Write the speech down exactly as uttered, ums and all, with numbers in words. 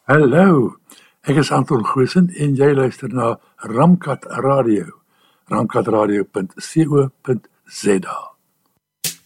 Hallo, ek is Anton Goosen en jy luister na Ramkat Radio, ramkat radio punt co punt za.